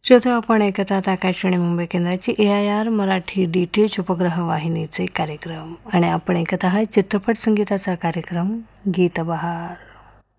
श्रोते, आपण ऐकतात आकाशवाणी मुंबई केंद्राची AIR मराठी DTH उपग्रह वाहिनीचे कार्यक्रम आणि आपण ऐकत आहात चित्रपट संगीताचा कार्यक्रम गीतबहार.